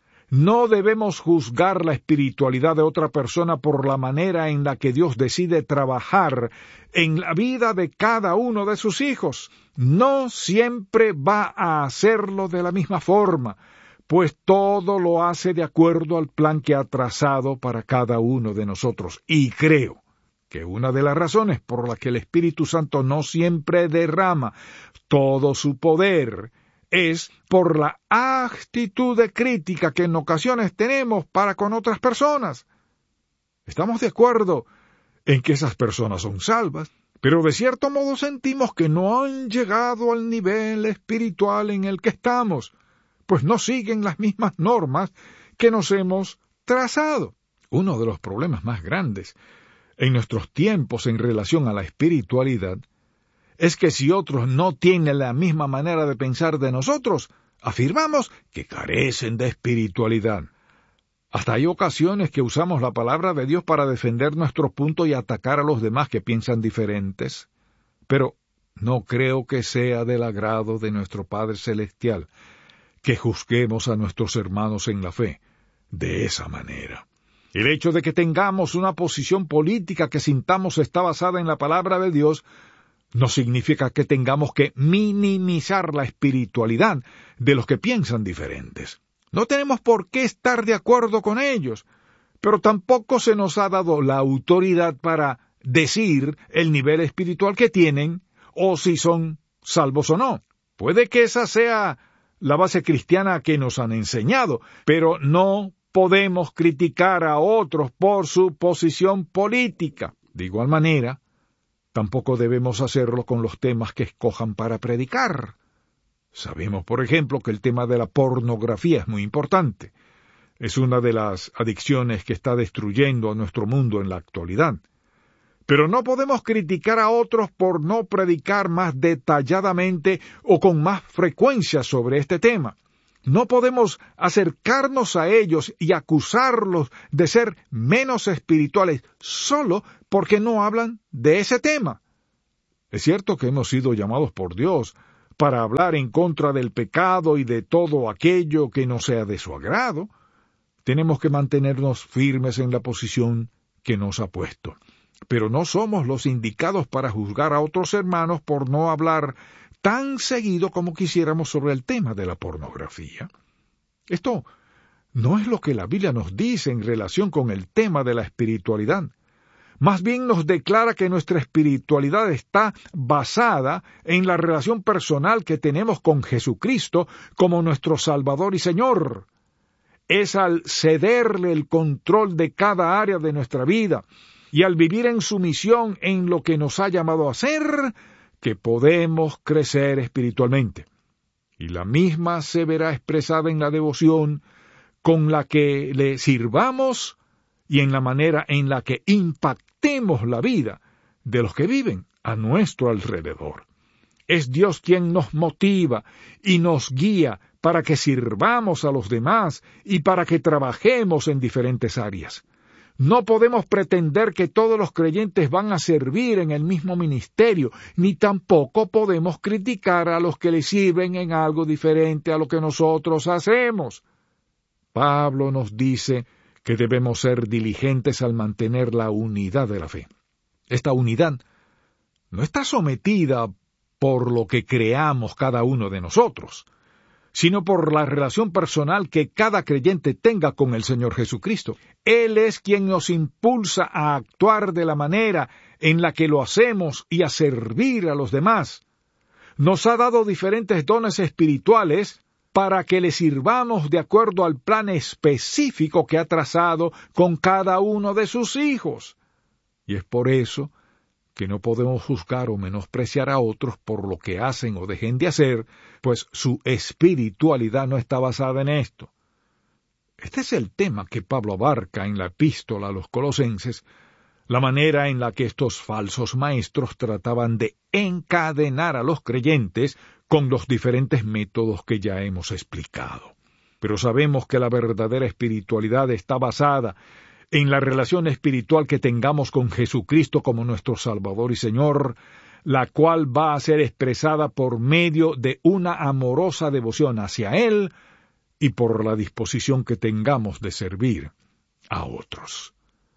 no debemos juzgar la espiritualidad de otra persona por la manera en la que Dios decide trabajar en la vida de cada uno de sus hijos. No siempre va a hacerlo de la misma forma, pues todo lo hace de acuerdo al plan que ha trazado para cada uno de nosotros. Y creo que una de las razones por las que el Espíritu Santo no siempre derrama todo su poder es por la actitud de crítica que en ocasiones tenemos para con otras personas. Estamos de acuerdo en que esas personas son salvas, pero de cierto modo sentimos que no han llegado al nivel espiritual en el que estamos, pues no siguen las mismas normas que nos hemos trazado. Uno de los problemas más grandes en nuestros tiempos en relación a la espiritualidad es que si otros no tienen la misma manera de pensar de nosotros, afirmamos que carecen de espiritualidad. Hasta hay ocasiones que usamos la palabra de Dios para defender nuestro punto y atacar a los demás que piensan diferentes. Pero no creo que sea del agrado de nuestro Padre Celestial que juzguemos a nuestros hermanos en la fe de esa manera. El hecho de que tengamos una posición política que sintamos está basada en la palabra de Dios no significa que tengamos que minimizar la espiritualidad de los que piensan diferentes. No tenemos por qué estar de acuerdo con ellos, pero tampoco se nos ha dado la autoridad para decir el nivel espiritual que tienen o si son salvos o no. Puede que esa sea la base cristiana que nos han enseñado, pero no podemos criticar a otros por su posición política. De igual manera, tampoco debemos hacerlo con los temas que escojan para predicar. Sabemos, por ejemplo, que el tema de la pornografía es muy importante. Es una de las adicciones que está destruyendo a nuestro mundo en la actualidad. Pero no podemos criticar a otros por no predicar más detalladamente o con más frecuencia sobre este tema. No podemos acercarnos a ellos y acusarlos de ser menos espirituales solo porque no hablan de ese tema. Es cierto que hemos sido llamados por Dios para hablar en contra del pecado y de todo aquello que no sea de su agrado. Tenemos que mantenernos firmes en la posición que nos ha puesto. Pero no somos los indicados para juzgar a otros hermanos por no hablar tan seguido como quisiéramos sobre el tema de la pornografía. Esto no es lo que la Biblia nos dice en relación con el tema de la espiritualidad. Más bien nos declara que nuestra espiritualidad está basada en la relación personal que tenemos con Jesucristo como nuestro Salvador y Señor. Es al cederle el control de cada área de nuestra vida y al vivir en sumisión en lo que nos ha llamado a hacer, que podemos crecer espiritualmente. Y la misma se verá expresada en la devoción con la que le sirvamos y en la manera en la que impactemos la vida de los que viven a nuestro alrededor. Es Dios quien nos motiva y nos guía para que sirvamos a los demás y para que trabajemos en diferentes áreas. No podemos pretender que todos los creyentes van a servir en el mismo ministerio, ni tampoco podemos criticar a los que le sirven en algo diferente a lo que nosotros hacemos. Pablo nos dice que debemos ser diligentes al mantener la unidad de la fe. Esta unidad no está sometida por lo que creamos cada uno de nosotros, sino por la relación personal que cada creyente tenga con el Señor Jesucristo. Él es quien nos impulsa a actuar de la manera en la que lo hacemos y a servir a los demás. Nos ha dado diferentes dones espirituales para que le sirvamos de acuerdo al plan específico que ha trazado con cada uno de sus hijos. Y es por eso que no podemos juzgar o menospreciar a otros por lo que hacen o dejen de hacer, pues su espiritualidad no está basada en esto. Este es el tema que Pablo abarca en la epístola a los Colosenses, la manera en la que estos falsos maestros trataban de encadenar a los creyentes con los diferentes métodos que ya hemos explicado. Pero sabemos que la verdadera espiritualidad está basada en la relación espiritual que tengamos con Jesucristo como nuestro Salvador y Señor, la cual va a ser expresada por medio de una amorosa devoción hacia Él y por la disposición que tengamos de servir a otros.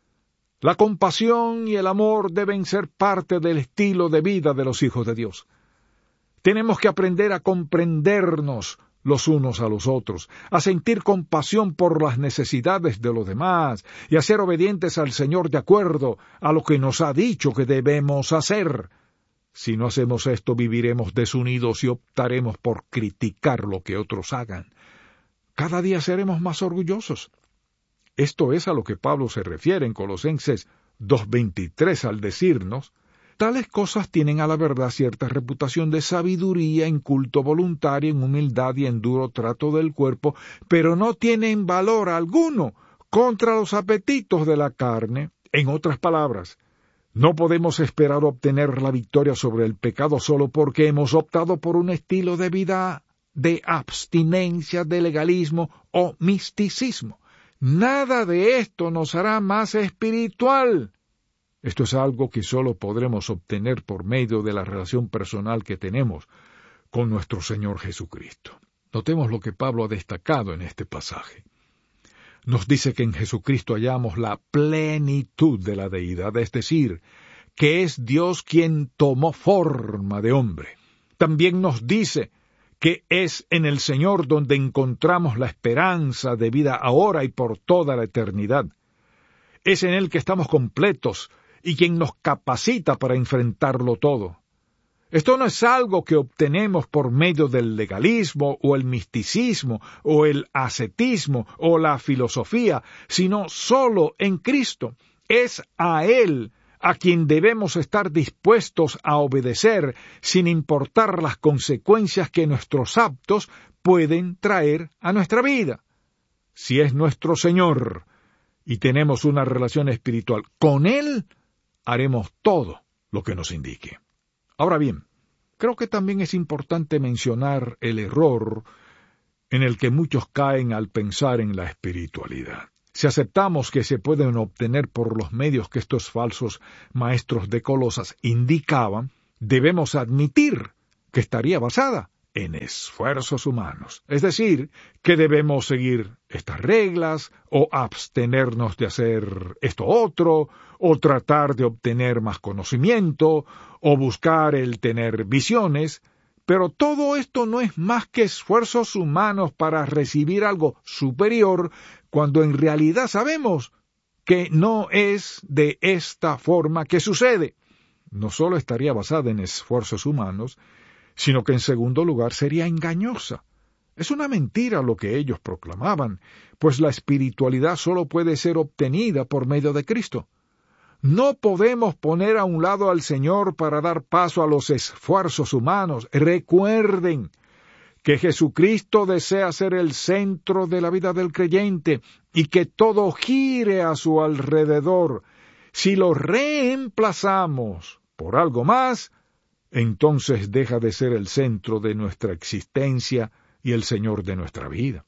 La compasión y el amor deben ser parte del estilo de vida de los hijos de Dios. Tenemos que aprender a comprendernos los unos a los otros, a sentir compasión por las necesidades de los demás y a ser obedientes al Señor de acuerdo a lo que nos ha dicho que debemos hacer. Si no hacemos esto, viviremos desunidos y optaremos por criticar lo que otros hagan. Cada día seremos más orgullosos. Esto es a lo que Pablo se refiere en Colosenses 2:23 al decirnos: tales cosas tienen a la verdad cierta reputación de sabiduría, en culto voluntario, en humildad y en duro trato del cuerpo, pero no tienen valor alguno contra los apetitos de la carne. En otras palabras, no podemos esperar obtener la victoria sobre el pecado solo porque hemos optado por un estilo de vida de abstinencia, de legalismo o misticismo. Nada de esto nos hará más espiritual. Esto es algo que solo podremos obtener por medio de la relación personal que tenemos con nuestro Señor Jesucristo. Notemos lo que Pablo ha destacado en este pasaje. Nos dice que en Jesucristo hallamos la plenitud de la deidad, es decir, que es Dios quien tomó forma de hombre. También nos dice que es en el Señor donde encontramos la esperanza de vida ahora y por toda la eternidad. Es en Él que estamos completos y quien nos capacita para enfrentarlo todo. Esto no es algo que obtenemos por medio del legalismo o el misticismo o el ascetismo o la filosofía, sino solo en Cristo. Es a Él a quien debemos estar dispuestos a obedecer sin importar las consecuencias que nuestros actos pueden traer a nuestra vida. Si es nuestro Señor y tenemos una relación espiritual con Él, haremos todo lo que nos indique. Ahora bien, creo que también es importante mencionar el error en el que muchos caen al pensar en la espiritualidad. Si aceptamos que se pueden obtener por los medios que estos falsos maestros de Colosas indicaban, debemos admitir que estaría basada en esfuerzos humanos. Es decir, que debemos seguir estas reglas, o abstenernos de hacer esto otro, o tratar de obtener más conocimiento, o buscar el tener visiones. Pero todo esto no es más que esfuerzos humanos para recibir algo superior, cuando en realidad sabemos que no es de esta forma que sucede. No solo estaría basada en esfuerzos humanos, sino que en segundo lugar sería engañosa. Es una mentira lo que ellos proclamaban, pues la espiritualidad solo puede ser obtenida por medio de Cristo. No podemos poner a un lado al Señor para dar paso a los esfuerzos humanos. Recuerden que Jesucristo desea ser el centro de la vida del creyente y que todo gire a su alrededor. Si lo reemplazamos por algo más, entonces deja de ser el centro de nuestra existencia y el Señor de nuestra vida.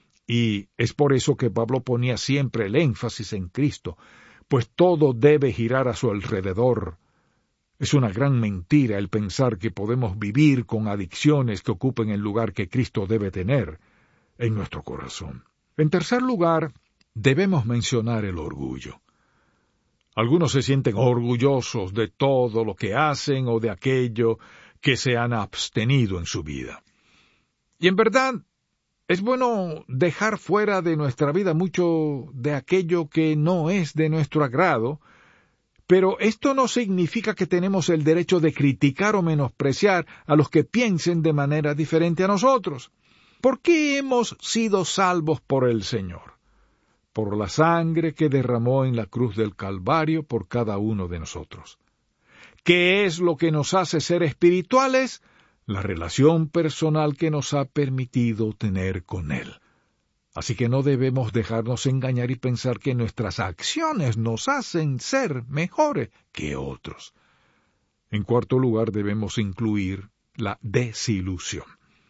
Y es por eso que Pablo ponía siempre el énfasis en Cristo, pues todo debe girar a su alrededor. Es una gran mentira el pensar que podemos vivir con adicciones que ocupen el lugar que Cristo debe tener en nuestro corazón. En tercer lugar, debemos mencionar el orgullo. Algunos se sienten orgullosos de todo lo que hacen o de aquello que se han abstenido en su vida. Y en verdad, es bueno dejar fuera de nuestra vida mucho de aquello que no es de nuestro agrado, pero esto no significa que tenemos el derecho de criticar o menospreciar a los que piensen de manera diferente a nosotros. ¿Por qué hemos sido salvos por el Señor? Por la sangre que derramó en la cruz del Calvario por cada uno de nosotros. ¿Qué es lo que nos hace ser espirituales? La relación personal que nos ha permitido tener con Él. Así que no debemos dejarnos engañar y pensar que nuestras acciones nos hacen ser mejores que otros. En cuarto lugar, debemos incluir la desilusión.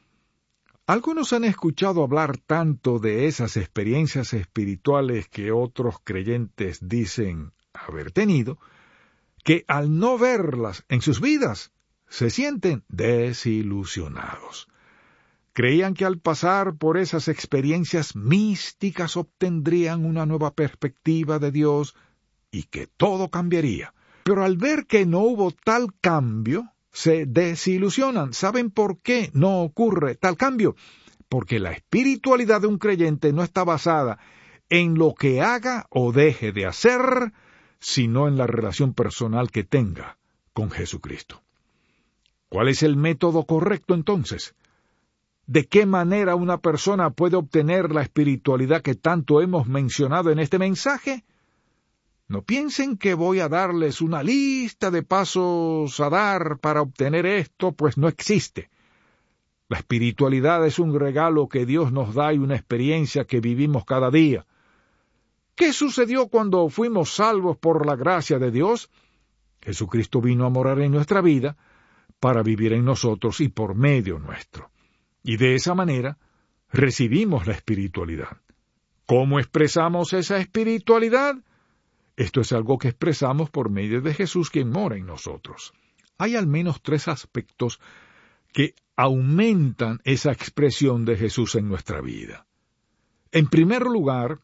Algunos han escuchado hablar tanto de esas experiencias espirituales que otros creyentes dicen haber tenido, que al no verlas en sus vidas, se sienten desilusionados. Creían que al pasar por esas experiencias místicas obtendrían una nueva perspectiva de Dios y que todo cambiaría. Pero al ver que no hubo tal cambio, se desilusionan. ¿Saben por qué no ocurre tal cambio? Porque la espiritualidad de un creyente no está basada en lo que haga o deje de hacer, sino en la relación personal que tenga con Jesucristo. ¿Cuál es el método correcto entonces? ¿De qué manera una persona puede obtener la espiritualidad que tanto hemos mencionado en este mensaje? No piensen que voy a darles una lista de pasos a dar para obtener esto, pues no existe. La espiritualidad es un regalo que Dios nos da y una experiencia que vivimos cada día. ¿Qué sucedió cuando fuimos salvos por la gracia de Dios? Jesucristo vino a morar en nuestra vida para vivir en nosotros y por medio nuestro. Y de esa manera recibimos la espiritualidad. ¿Cómo expresamos esa espiritualidad? Esto es algo que expresamos por medio de Jesús, quien mora en nosotros. Hay al menos 3 aspectos que aumentan esa expresión de Jesús en nuestra vida. En primer lugar,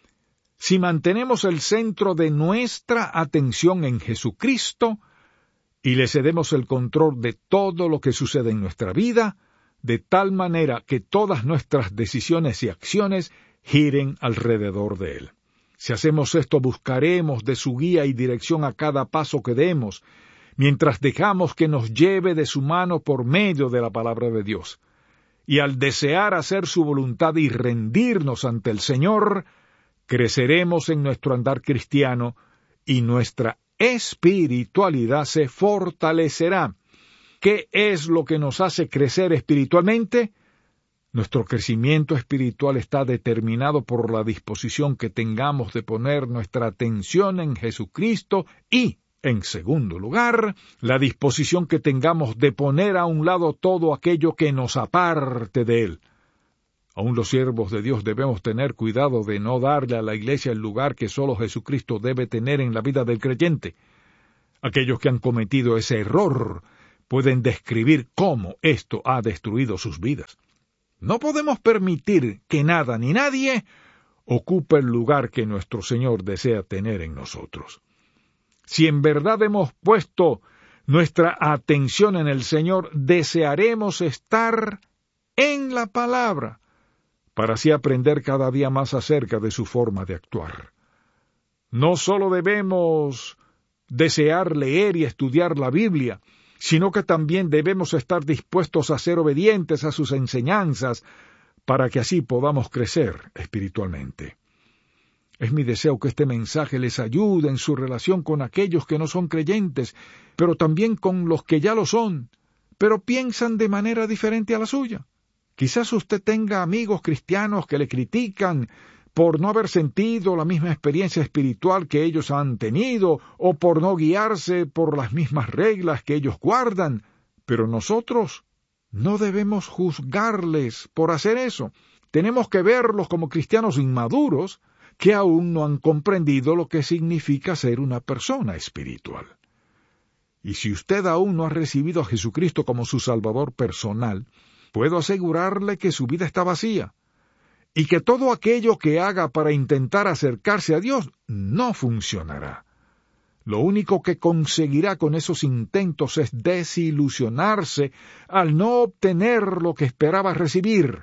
si mantenemos el centro de nuestra atención en Jesucristo y le cedemos el control de todo lo que sucede en nuestra vida, de tal manera que todas nuestras decisiones y acciones giren alrededor de Él. Si hacemos esto, buscaremos de su guía y dirección a cada paso que demos, mientras dejamos que nos lleve de su mano por medio de la palabra de Dios. Y al desear hacer su voluntad y rendirnos ante el Señor, creceremos en nuestro andar cristiano y nuestra espiritualidad se fortalecerá. ¿Qué es lo que nos hace crecer espiritualmente? Nuestro crecimiento espiritual está determinado por la disposición que tengamos de poner nuestra atención en Jesucristo y En segundo lugar, la disposición que tengamos de poner a un lado todo aquello que nos aparte de Él. Aún los siervos de Dios debemos tener cuidado de no darle a la Iglesia el lugar que solo Jesucristo debe tener en la vida del creyente. Aquellos que han cometido ese error pueden describir cómo esto ha destruido sus vidas. No podemos permitir que nada ni nadie ocupe el lugar que nuestro Señor desea tener en nosotros. Si en verdad hemos puesto nuestra atención en el Señor, desearemos estar en la palabra, para así aprender cada día más acerca de su forma de actuar. No solo debemos desear leer y estudiar la Biblia, sino que también debemos estar dispuestos a ser obedientes a sus enseñanzas, para que así podamos crecer espiritualmente. Es mi deseo que este mensaje les ayude en su relación con aquellos que no son creyentes, pero también con los que ya lo son, pero piensan de manera diferente a la suya. Quizás usted tenga amigos cristianos que le critican por no haber sentido la misma experiencia espiritual que ellos han tenido, o por no guiarse por las mismas reglas que ellos guardan, pero nosotros no debemos juzgarles por hacer eso. Tenemos que verlos como cristianos inmaduros que aún no han comprendido lo que significa ser una persona espiritual. Y si usted aún no ha recibido a Jesucristo como su Salvador personal, puedo asegurarle que su vida está vacía, y que todo aquello que haga para intentar acercarse a Dios no funcionará. Lo único que conseguirá con esos intentos es desilusionarse al no obtener lo que esperaba recibir.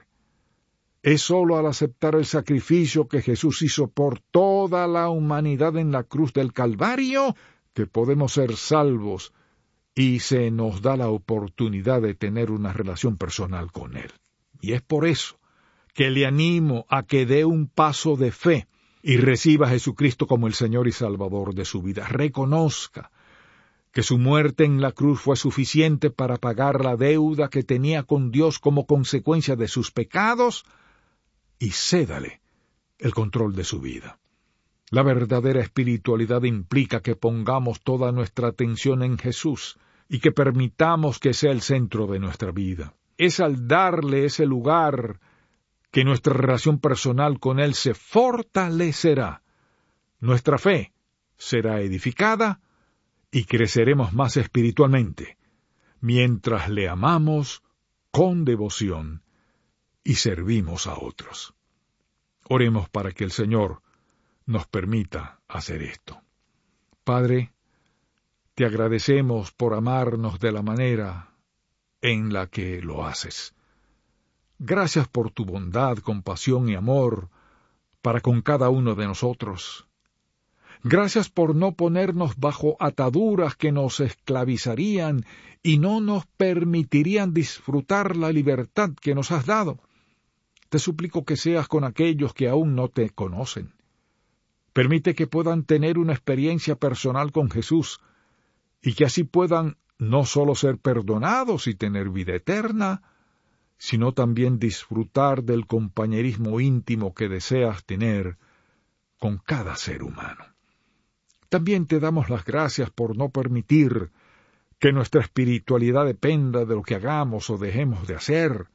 Es sólo al aceptar el sacrificio que Jesús hizo por toda la humanidad en la cruz del Calvario que podemos ser salvos y se nos da la oportunidad de tener una relación personal con Él. Y es por eso que le animo a que dé un paso de fe y reciba a Jesucristo como el Señor y Salvador de su vida. Reconozca que su muerte en la cruz fue suficiente para pagar la deuda que tenía con Dios como consecuencia de sus pecados, y cédale el control de su vida. La verdadera espiritualidad implica que pongamos toda nuestra atención en Jesús y que permitamos que sea el centro de nuestra vida. Es al darle ese lugar que nuestra relación personal con Él se fortalecerá. Nuestra fe será edificada y creceremos más espiritualmente, mientras le amamos con devoción y servimos a otros. Oremos para que el Señor nos permita hacer esto. Padre, te agradecemos por amarnos de la manera en la que lo haces. Gracias por tu bondad, compasión y amor para con cada uno de nosotros. Gracias por no ponernos bajo ataduras que nos esclavizarían y no nos permitirían disfrutar la libertad que nos has dado. Te suplico que seas con aquellos que aún no te conocen. Permite que puedan tener una experiencia personal con Jesús y que así puedan no solo ser perdonados y tener vida eterna, sino también disfrutar del compañerismo íntimo que deseas tener con cada ser humano. También te damos las gracias por no permitir que nuestra espiritualidad dependa de lo que hagamos o dejemos de hacer,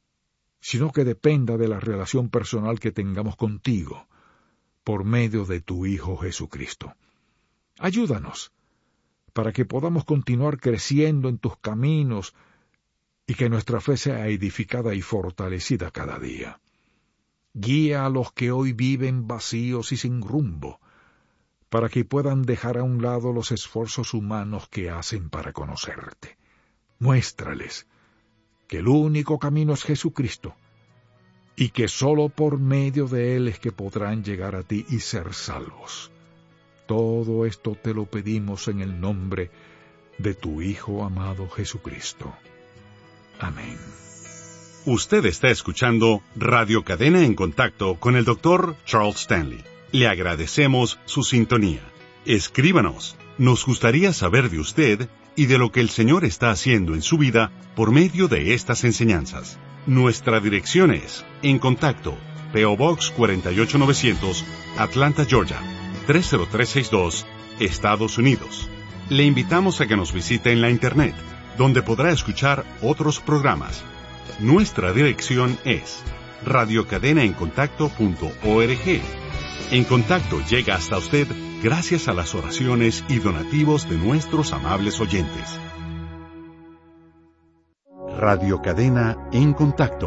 sino que dependa de la relación personal que tengamos contigo, por medio de tu Hijo Jesucristo. Ayúdanos, para que podamos continuar creciendo en tus caminos y que nuestra fe sea edificada y fortalecida cada día. Guía a los que hoy viven vacíos y sin rumbo, para que puedan dejar a un lado los esfuerzos humanos que hacen para conocerte. Muéstrales que el único camino es Jesucristo, y que sólo por medio de Él es que podrán llegar a ti y ser salvos. Todo esto te lo pedimos en el nombre de tu Hijo amado Jesucristo. Amén. Usted está escuchando Radio Cadena en Contacto con el Dr. Charles Stanley. Le agradecemos su sintonía. Escríbanos. Nos gustaría saber de usted y de lo que el Señor está haciendo en su vida por medio de estas enseñanzas. Nuestra dirección es En Contacto, P.O. Box 48900, Atlanta, Georgia, 30362, Estados Unidos. Le invitamos a que nos visite en la Internet, donde podrá escuchar otros programas. Nuestra dirección es radiocadenaencontacto.org. En Contacto llega hasta usted gracias a las oraciones y donativos de nuestros amables oyentes. Radio Cadena en Contacto.